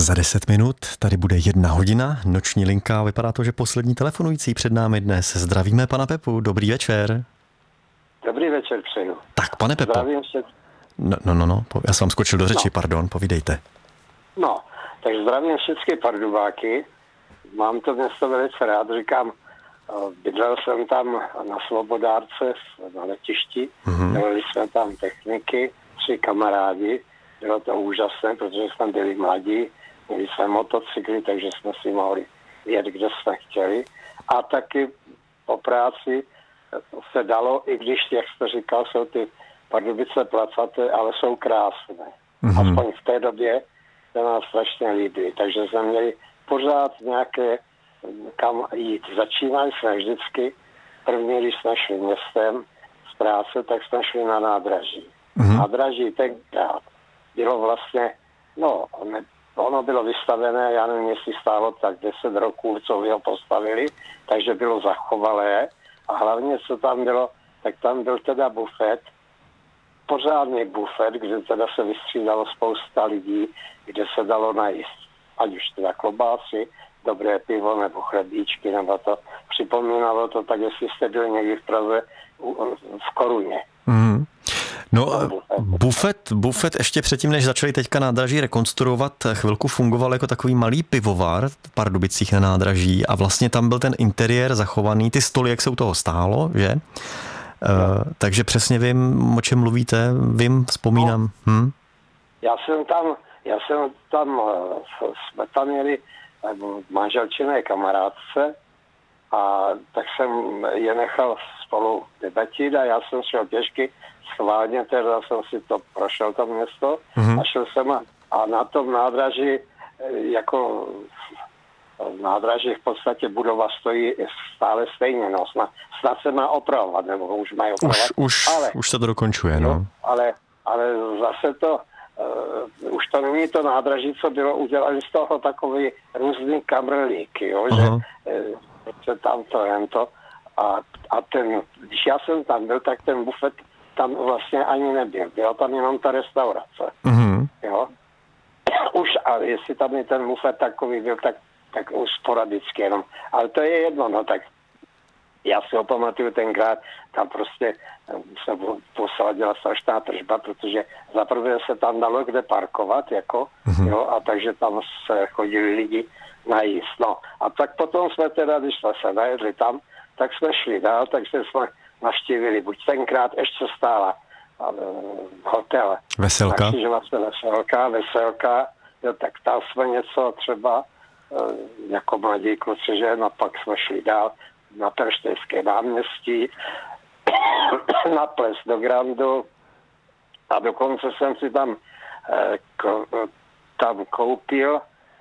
Za 10 minut tady bude 1 hodina, noční linka. Vypadá to, že poslední telefonující před námi dnes. Zdravíme pana Pepu, dobrý večer. Dobrý večer přeju. Tak, pane Pepo. Zdravím se. No, já jsem vám skočil do řeči, pardon, povídejte. No, takže zdravím všechny Pardubáky. Mám to město velice rád, říkám, bydlel jsem tam na Svobodárce na letišti, měli jsme tam techniky, 3 kamarádi, bylo to úžasné, protože jsme byli mladí, měli jsme motocykly, takže jsme si mohli jet, kde jsme chtěli. A taky po práci se dalo, i když, jak jste říkal, jsou ty Pardubice placaté, ale jsou krásné. Aspoň v té době se nám strašně líbí. Takže jsme měli pořád nějaké kam jít. Začínali jsme vždycky, první, když jsme šli městem z práce, tak jsme šli na nádraží. Nádraží tenkrát bylo vlastně, ono bylo vystavené, já nevím, jestli stálo tak 10 roků, co ho postavili, takže bylo zachovalé. A hlavně, co tam bylo, tak tam byl teda bufet, pořádný bufet, kde teda se vystřídalo spousta lidí, kde se dalo najíst. Ať už teda klobásy, dobré pivo nebo chlebíčky, nebo to připomínalo to tak, jestli jste byl někdy v Praze v Koruně. No, bufet ještě předtím, než začali teďka nádraží rekonstruovat, chvilku fungoval jako takový malý pivovar v Pardubicích na nádraží a vlastně tam byl ten interiér zachovaný, ty stoly, jak se u toho stálo, že? Takže přesně vím, o čem mluvíte, vzpomínám. Já jsem tam, jsme tam měli manželčiné kamarádce a tak jsem je nechal spolu debatit a já jsem šel pěšky, schválně teda jsem si to prošel to město a šel jsem a na tom nádraží, jako nádraží v podstatě budova stojí stále stejně, snad se má opravovat, nebo už mají opravovat. Už se to dokončuje, no. Ale zase to, už to není to nádraží, co bylo udělané z toho takový různý kamrlíky, jo, že tam to, jen to. A ten, když já jsem tam byl, tak ten bufet tam vlastně ani nebyl. Byla tam jenom ta restaurace. Jo. Už, ale jestli tam je ten bufet takový byl, tak už sporadicky jenom. Ale to je jedno, no tak já si ho pamatuju tenkrát, tam prostě se posadila strašná tržba, protože zaprvé se tam dalo kde parkovat, jako, jo, a takže tam se chodili lidi najíst. No. A tak potom jsme teda, když jsme se najedli tam, tak jsme šli dál, takže jsme navštívili, buď tenkrát ještě stála hotel. Veselka. Veselka, jo, tak tam jsme něco třeba jako mladí kluci, že no pak jsme šli dál na Perštejské náměstí, na ples do Grandu a dokonce jsem si tam koupil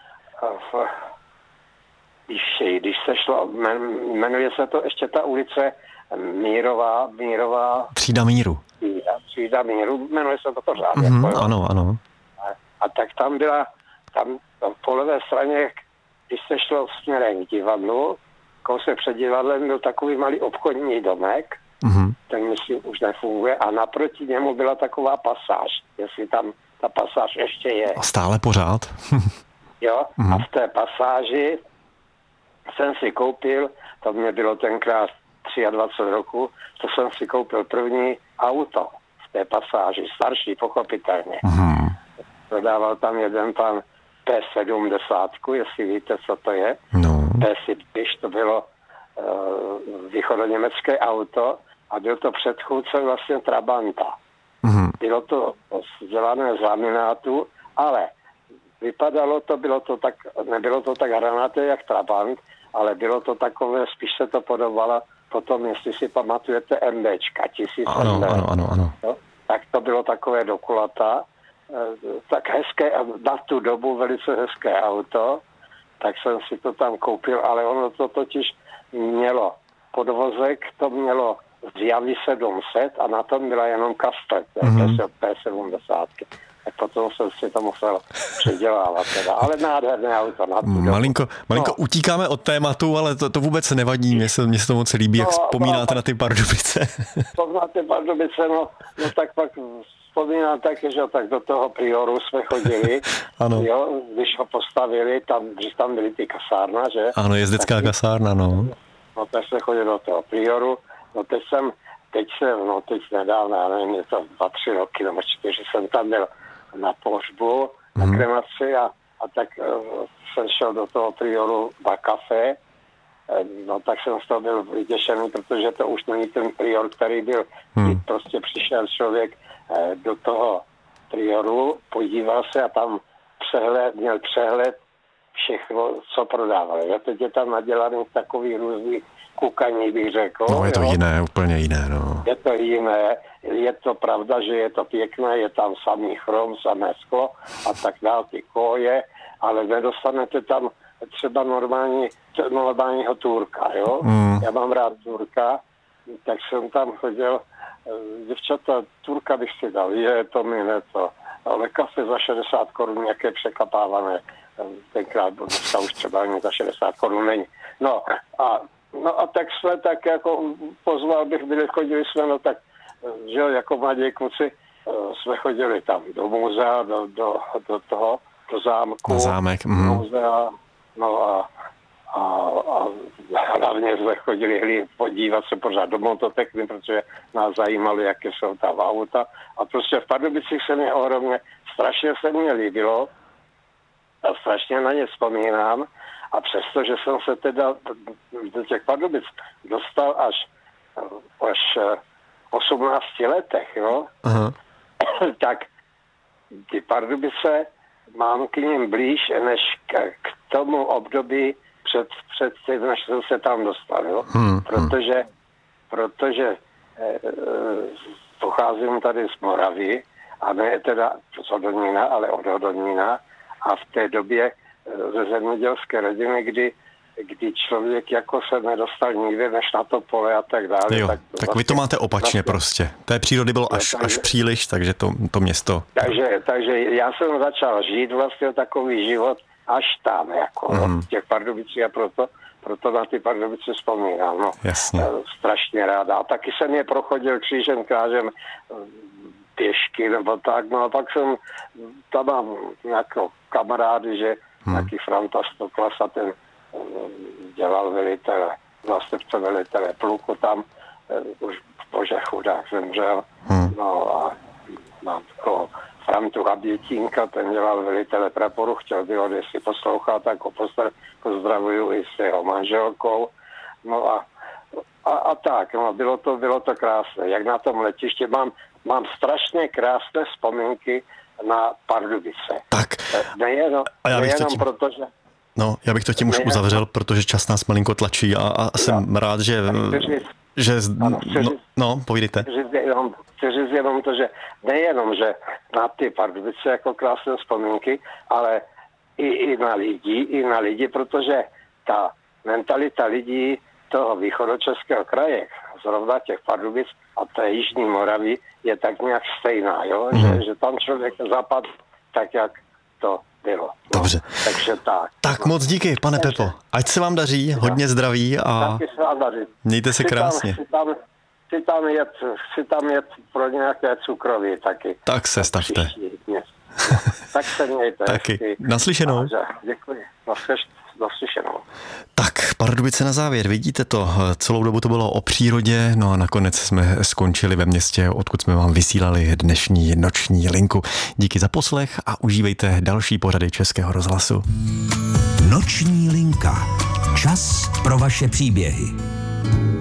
když se šlo, jmenuje se to ještě ta ulice Mírová. Třída Míru. Třída Míru, jmenuje se to pořád. Ano. A tak tam po levé straně, když se šlo směrem k divadlu, kousek před divadlem byl takový malý obchodní domek, ten myslím už nefunguje, a naproti němu byla taková pasáž, jestli tam ta pasáž ještě je. A stále pořád. Jo, a v té pasáži jsem si koupil, to mě bylo tenkrát 23 roku, to jsem si koupil první auto v té pasáži, starší pochopitelně. Prodával tam jeden pan P70, jestli víte, co to je. P70, to bylo východoněmecké auto a byl to předchůdce vlastně Trabanta. Bylo to vzdělané z laminátu, ale vypadalo to, nebylo to tak hranaté jak Trabant, ale bylo to takové, spíš se to podobalo potom, jestli si pamatujete, MBčka, 1000 MB. Ano. No, tak to bylo takové dokulata, tak hezké, na tu dobu velice hezké auto, tak jsem si to tam koupil, ale ono to totiž mělo podvozek, to mělo z Javy 700 a na tom byla jenom kastet, P70. tak potom jsem si to musel předělávat teda. Ale nádherné auto. Malinko, utíkáme od tématu, ale to vůbec nevadí. Mně se to moc líbí, jak vzpomínáte na ty Pardubice. Na ty Pardubice, no tak pak vzpomínám taky, že tak do toho Prioru jsme chodili, jo, když ho postavili, když tam byly ty kasárna, že? Ano, jezdecká kasárna, no. No tak jsme chodili do toho Prioru, no teď nedávno, já nevím, je to 2-3 roky, nebo 4, jsem tam byl na pohřbu, na kremaci a tak jsem šel do toho Prioru na kafe, no tak jsem z toho byl vyděšený, protože to už není ten Prior, který byl, prostě přišel člověk do toho Prioru, podíval se a tam měl přehled všechno, co prodávali. Já teď je tam nadělaný takový různý kukaní, bych řekl. No je to jiné, úplně jiné, no. Je to jiné, je to pravda, že je to pěkné, je tam samý chrom, samé sklo a tak dále, ty koje, ale nedostanete tam třeba normálního Turka, jo. Já mám rád Turka, tak jsem tam chodil, děvčata, Turka bych si dal, to mi to, ale kafe za 60 korun, nějaké překapávané, tenkrát, dneska už třeba ani za 60 korun není. No a tak jsme tak jako pozval bych, chodili jsme, no tak, že jako mladí kluci jsme chodili tam do muzea, do toho, do zámku. Na zámek. Muzea, no a hlavně jsme chodili podívat se pořád do mototechny, protože nás zajímalo, jaké jsou tam auta. A prostě v Pardubicích se mi ohromně, strašně se mi líbilo a strašně na ně vzpomínám. A přesto, že jsem se teda do těch Pardubic dostal až 18 letech, jo, tak ty Pardubice mám k ním blíž, než k tomu období před tím, než jsem se tam dostal, jo. Protože pocházím tady z Moravy, a ne teda z Hodonína, ale od Hodonína, a v té době ze zemědělské rodiny, kdy člověk jako se nedostal nikdy než na to pole a tak dále. Jo, tak vy to máte opačně prostě. Té přírody bylo až příliš, takže to město. Takže já jsem začal žít vlastně takový život až tam, jako v těch Pardubicích, a proto na ty Pardubice vzpomínám. No. Jasně. Strašně ráda. A taky jsem je prochodil křížem krážem pěšky nebo tak, no a pak jsem tam mám nějakou kamarády, že nějaký Franta Stoklasa, ten dělal zástupce velitele pluku tam, už bože chudák zemřel, no a mám takového Frantu Habětínka, ten dělal velitele praporu, chtěl by ho, jestli poslouchá, tak ho pozdravuju i s jeho manželkou, no a tak, no, bylo to krásné, jak na tom letišti, mám strašně krásné vzpomínky na Pardubice. Tak. Nejenom protože... No, já bych to tím už uzavřel, protože čas nás malinko tlačí a jsem rád, že povídejte. Chci říct jenom to, že nejenom, že na ty Pardubice jako krásné vzpomínky, ale i na lidi, protože ta mentalita lidí toho východočeského kraje, zrovna těch Pardubic a té jižní Moravy, je tak nějak stejná, jo? Že tam člověk zapadl tak, jak to bylo. Dobře. Takže tak. Tak moc díky, pane Pepo. Ať se vám daří, hodně zdraví a mějte se krásně. Chci tam jet pro nějaké cukroví taky. Tak se stavte. Tak se mějte. Taky. Naslyšenou. Děkuji. Naslyšenou. Tak, Pardubice na závěr. Vidíte to, celou dobu to bylo o přírodě, no a nakonec jsme skončili ve městě, odkud jsme vám vysílali dnešní noční linku. Díky za poslech a užívejte další pořady Českého rozhlasu. Noční linka. Čas pro vaše příběhy.